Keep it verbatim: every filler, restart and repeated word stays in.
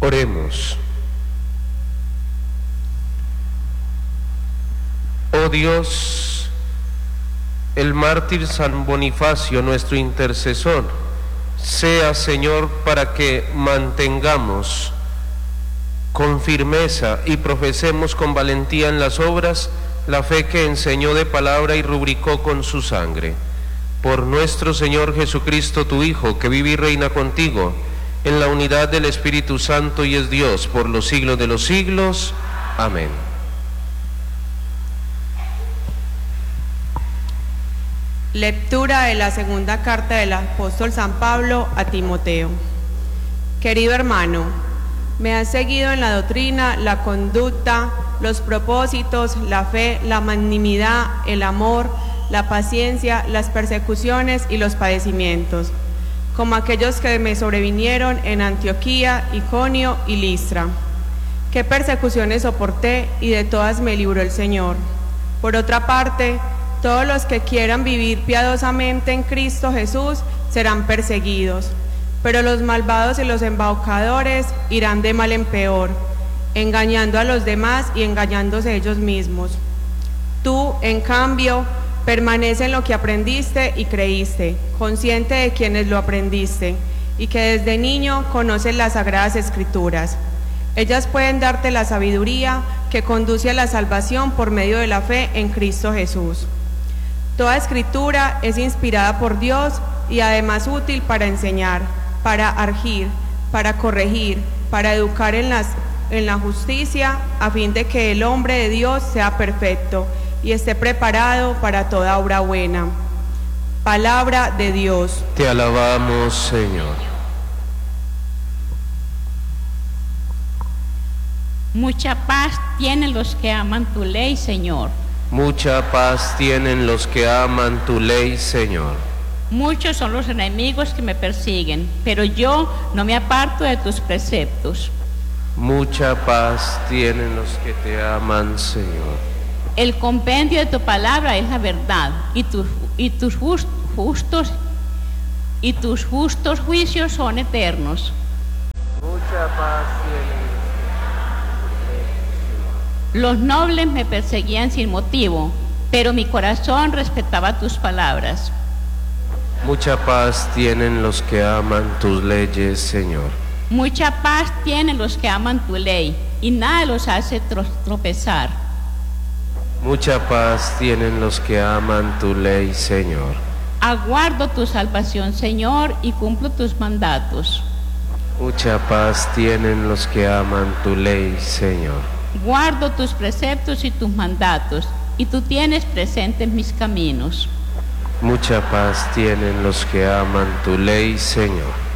Oremos. Oh Dios, el mártir San Bonifacio, nuestro intercesor, sea, Señor, para que mantengamos con firmeza y profesemos con valentía en las obras la fe que enseñó de palabra y rubricó con su sangre. Por nuestro Señor Jesucristo, tu Hijo, que vive y reina contigo en la unidad del Espíritu Santo y es Dios por los siglos de los siglos. Amén. Lectura de la segunda carta del apóstol San Pablo a Timoteo. Querido hermano, me has seguido en la doctrina, la conducta, los propósitos, la fe, la magnanimidad, el amor, la paciencia, las persecuciones y los padecimientos, como aquellos que me sobrevinieron en Antioquía, Iconio y Listra. Qué persecuciones soporté y de todas me libró el Señor. Por otra parte, todos los que quieran vivir piadosamente en Cristo Jesús serán perseguidos, pero los malvados y los embaucadores irán de mal en peor, engañando a los demás y engañándose ellos mismos. Tú, en cambio, permanece en lo que aprendiste y creíste, consciente de quienes lo aprendiste, y que desde niño conoces las Sagradas Escrituras. Ellas pueden darte la sabiduría que conduce a la salvación por medio de la fe en Cristo Jesús. Toda Escritura es inspirada por Dios y además útil para enseñar, para argir, para corregir, para educar en, las, en la justicia, a fin de que el hombre de Dios sea perfecto y esté preparado para toda obra buena. Palabra de Dios. Te alabamos, Señor. Mucha paz tienen los que aman tu ley, Señor. Mucha paz tienen los que aman tu ley, Señor. Muchos son los enemigos que me persiguen, pero yo no me aparto de tus preceptos. Mucha paz tienen los que te aman, Señor. El compendio de tu palabra es la verdad, y, tu, y tus just, justos y tus justos juicios son eternos. Mucha paz tienen. Los nobles me perseguían sin motivo, pero mi corazón respetaba tus palabras. Mucha paz tienen los que aman tus leyes, Señor. Mucha paz tienen los que aman tu ley, y nada los hace tro tropezar. Mucha paz tienen los que aman tu ley, Señor. Aguardo tu salvación, Señor, y cumplo tus mandatos. Mucha paz tienen los que aman tu ley, Señor. Guardo tus preceptos y tus mandatos, y tú tienes presentes mis caminos. Mucha paz tienen los que aman tu ley, Señor.